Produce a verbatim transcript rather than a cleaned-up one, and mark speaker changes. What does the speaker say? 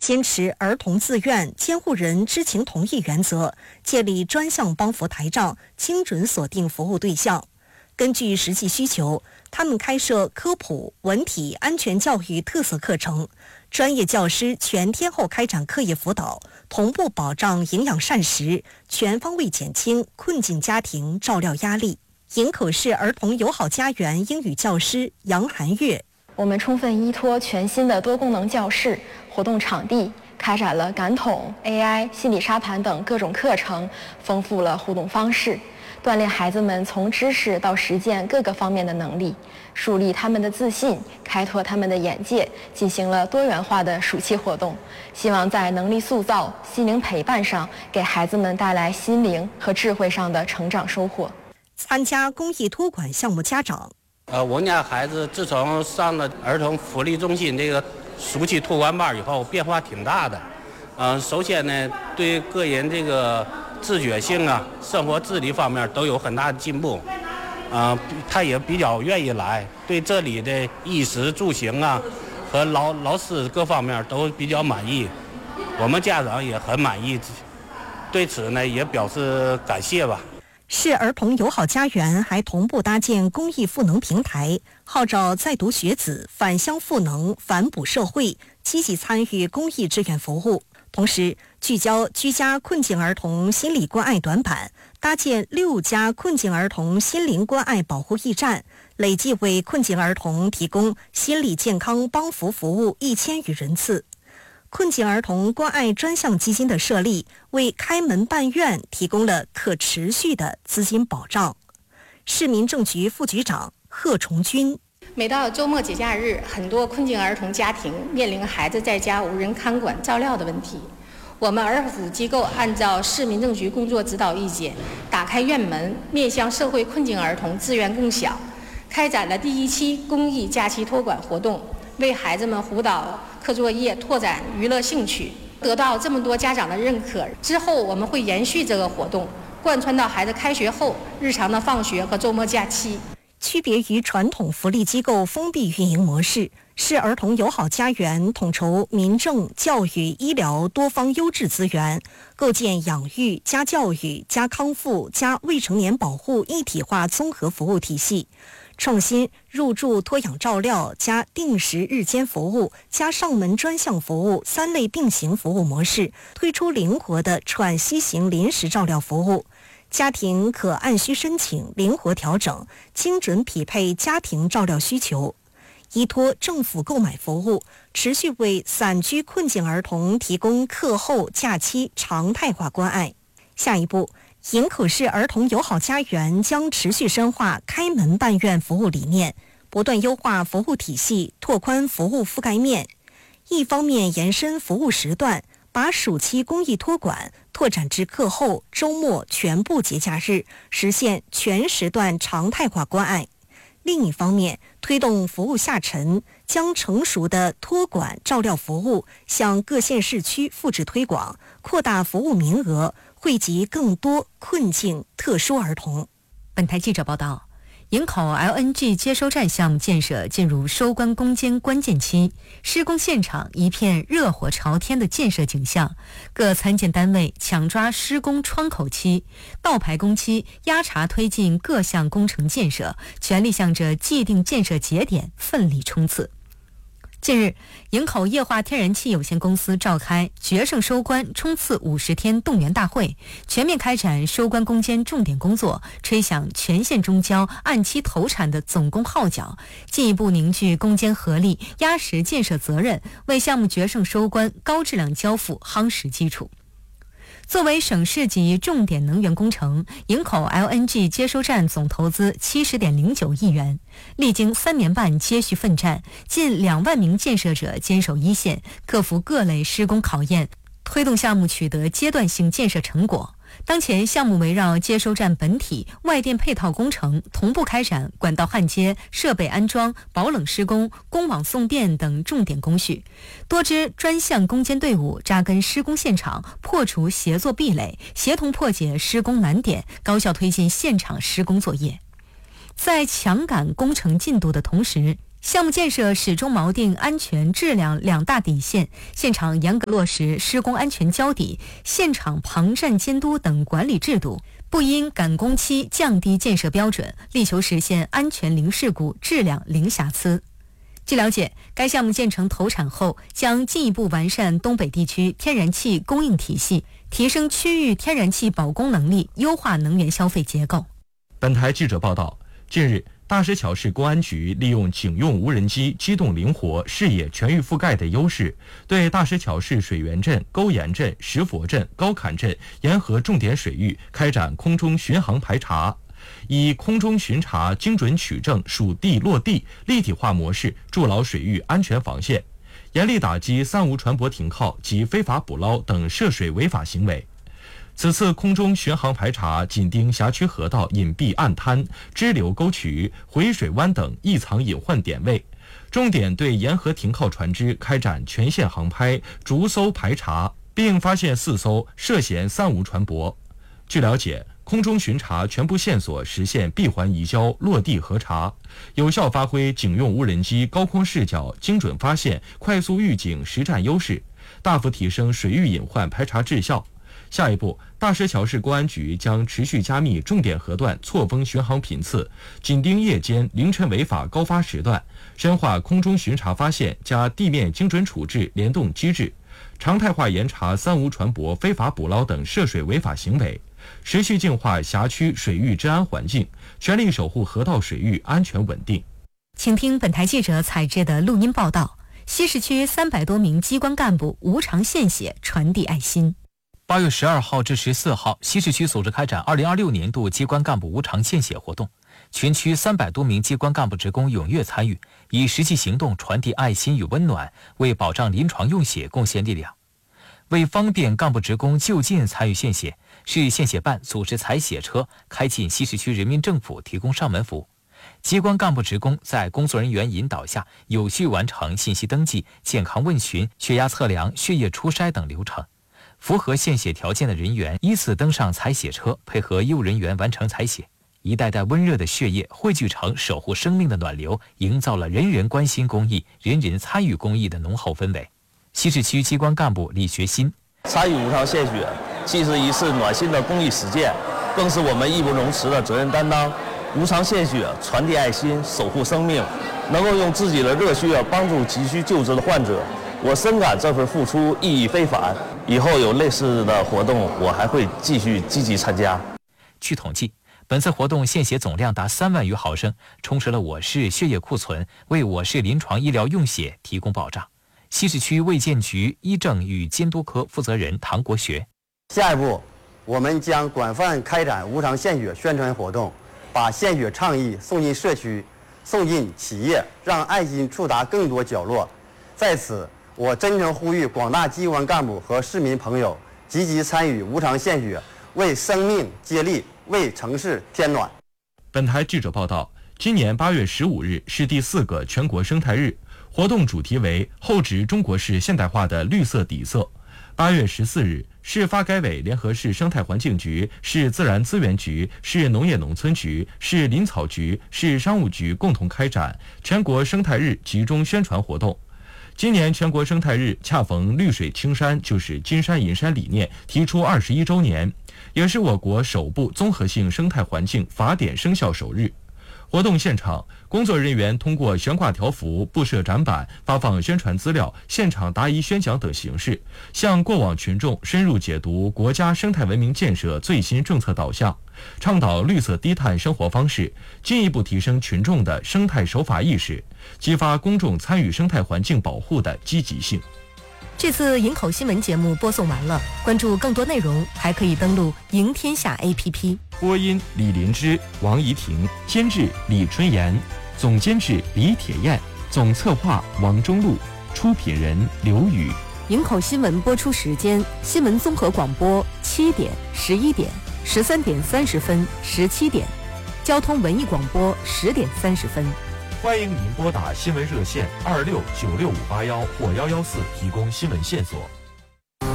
Speaker 1: 坚持儿童自愿、监护人知情同意原则，建立专项帮扶台账，精准锁定服务对象。根据实际需求，他们开设科普、文体、安全教育特色课程，专业教师全天候开展课业辅导，同步保障营养膳食，全方位减轻困境家庭照料压力。营口市儿童友好家园英语教师杨涵月：
Speaker 2: 我们充分依托全新的多功能教室、活动场地，开展了感统、A I、心理沙盘等各种课程，丰富了互动方式，锻炼孩子们从知识到实践各个方面的能力，树立他们的自信，开拓他们的眼界，进行了多元化的暑期活动，希望在能力塑造、心灵陪伴上，给孩子们带来心灵和智慧上的成长收获。
Speaker 1: 参加公益托管项目家长：
Speaker 3: 呃，我们家孩子自从上了儿童福利中心这个暑期托管班以后，变化挺大的。嗯、呃，首先呢，对个人这个自觉性啊、生活自理方面都有很大的进步。啊、呃，他也比较愿意来，对这里的衣食住行啊和老老师各方面都比较满意。我们家长也很满意，对此呢也表示感谢吧。
Speaker 1: 市儿童友好家园还同步搭建公益赋能平台，号召在读学子返乡赋能、反哺社会，积极参与公益志愿服务。同时，聚焦居家困境儿童心理关爱短板，搭建六家困境儿童心灵关爱保护驿站，累计为困境儿童提供心理健康帮扶服务一千余人次。困境儿童关爱专项基金的设立，为开门办院提供了可持续的资金保障。市民政局副局长贺崇军：
Speaker 4: 每到周末节假日，很多困境儿童家庭面临孩子在家无人看管照料的问题。我们儿辅机构按照市民政局工作指导意见，打开院门，面向社会困境儿童自愿共享，开展了第一期公益假期托管活动，为孩子们辅导课作业，拓展娱乐兴趣。得到这么多家长的认可之后，我们会延续这个活动，贯穿到孩子开学后日常的放学和周末假期。
Speaker 1: 区别于传统福利机构封闭运营模式，市儿童友好家园统筹民政、教育、医疗多方优质资源，构建养育加教育加康复加未成年保护一体化综合服务体系，创新入住托养照料加定时日间服务加上门专项服务三类并行服务模式，推出灵活的喘息型临时照料服务。家庭可按需申请，灵活调整，精准匹配家庭照料需求。依托政府购买服务，持续为散居困境儿童提供课后假期常态化关爱。下一步，营口市儿童友好家园将持续深化开门办院服务理念，不断优化服务体系，拓宽服务覆盖面。一方面延伸服务时段，把暑期公益托管拓展至课后、周末全部节假日，实现全时段常态化关爱。另一方面，推动服务下沉，将成熟的托管照料服务向各县市区复制推广，扩大服务名额，惠及更多困境特殊儿童。
Speaker 5: 本台记者报道，营口 L N G 接收站项目建设进入收官攻坚关键期，施工现场一片热火朝天的建设景象，各参建单位抢抓施工窗口期、倒排工期，压查推进各项工程建设，全力向着既定建设节点奋力冲刺。近日，营口液化天然气有限公司召开决胜收官冲刺五十天动员大会，全面开展收官攻坚重点工作，吹响全线中交按期投产的总工号角，进一步凝聚攻坚合力，压实建设责任，为项目决胜收官、高质量交付夯实基础。作为省市级重点能源工程，营口 L N G 接收站总投资七十点零九亿元，历经三年半接续奋战，近两万名建设者坚守一线，克服各类施工考验，推动项目取得阶段性建设成果。当前项目围绕接收站本体、外电配套工程，同步开展管道焊接、设备安装、保冷施工、供网送电等重点工序。多支专项攻坚队伍扎根施工现场，破除协作壁垒，协同破解施工难点，高效推进现场施工作业。在强赶工程进度的同时， 项目建设始终锚定安全、质量两大底线，现场严格落实施工安全交底、现场旁站监督等管理制度，不因赶工期降低建设标准，力求实现安全零事故、质量零瑕疵。据了解，该项目建成投产后，将进一步完善东北地区天然气供应体系，提升区域天然气保供能力，优化能源消费结构。
Speaker 6: 本台记者报道，近日，大石桥市公安局利用警用无人机机动灵活、视野全域覆盖的优势，对大石桥市水源镇、沟沿镇、石佛镇、高坎镇沿河重点水域开展空中巡航排查，以空中巡查精准取证、属地落地立体化模式筑牢水域安全防线，严厉打击三无船舶停靠及非法捕捞等涉水违法行为。此次空中巡航排查紧盯辖区河道隐蔽岸滩、支流沟渠、回水湾等异藏隐患点位，重点对沿河停靠船只开展全线航拍、逐搜排查，并发现四艘涉嫌三无船舶。据了解，空中巡查全部线索实现闭环移交、落地核查，有效发挥警用无人机高空视角精准发现、快速预警实战优势，大幅提升水域隐患排查质效。下一步，大石桥市公安局将持续加密重点河段错峰巡航频次，紧盯夜间、凌晨违法高发时段，深化空中巡查发现加地面精准处置联动机制，常态化严查三无船舶非法捕捞等涉水违法行为，持续净化辖区水域治安环境，全力守护河道水域安全稳定。
Speaker 5: 请听本台记者采制的录音报道：西市区三百多名机关干部无偿献血，传递爱心。
Speaker 7: 八月十二号至十四号，西市区组织开展二零二六年度机关干部无偿献血活动，全区三百多名机关干部职工踊跃参与，以实际行动传递爱心与温暖，为保障临床用血贡献力量。为方便干部职工就近参与献血，市献血办组织采血车开进西市区人民政府，提供上门服务。机关干部职工在工作人员引导下，有序完成信息登记、健康问询、血压测量、血液初筛等流程。符合献血条件的人员依次登上采血车，配合医务人员完成采血。一袋袋温热的血液汇聚成守护生命的暖流，营造了人人关心公益、人人参与公益的浓厚氛围。西市区机关干部李学新：
Speaker 8: 参与无偿献血，既是一次暖心的公益实践，更是我们义不容辞的责任担当。无偿献血，传递爱心，守护生命，能够用自己的热血帮助急需救治的患者。我深感这份付出意义非凡，以后有类似的活动，我还会继续积极参加。
Speaker 7: 据统计，本次活动献血总量达三万余毫升，充实了我市血液库存，为我市临床医疗用血提供保障。西市区卫健局医政与监督科负责人唐国学：
Speaker 9: 下一步，我们将广泛开展无偿献血宣传活动，把献血倡议送进社区，送进企业，让爱心触达更多角落。在此，我真诚呼吁广大机关干部和市民朋友积极参与无偿献血，为生命接力，为城市添暖。
Speaker 6: 本台记者报道，今年八月十五日是第四个全国生态日，活动主题为厚植中国式现代化的绿色底色。八月十四日，市发改委联合市生态环境局、市自然资源局、市农业农村局、市林草局、市商务局共同开展全国生态日集中宣传活动。今年全国生态日恰逢绿水青山就是金山银山理念提出二十一周年，也是我国首部综合性生态环境法典生效首日。活动现场，工作人员通过悬挂条幅、布设展板、发放宣传资料、现场答疑宣讲等形式，向过往群众深入解读国家生态文明建设最新政策导向，倡导绿色低碳生活方式，进一步提升群众的生态守法意识，激发公众参与生态环境保护的积极性。
Speaker 5: 这次营口新闻节目播送完了，关注更多内容还可以登录赢天下 A P P。
Speaker 6: 播音李林芝、王怡婷，监制李春妍，总监制李铁燕，总策划王中路，出品人刘宇。
Speaker 5: 营口新闻播出时间：新闻综合广播七点、十一点、十三点三十分、十七点；交通文艺广播十点三十分。
Speaker 6: 欢迎您拨打新闻热线二六九六五八幺或幺幺四提供新闻线索。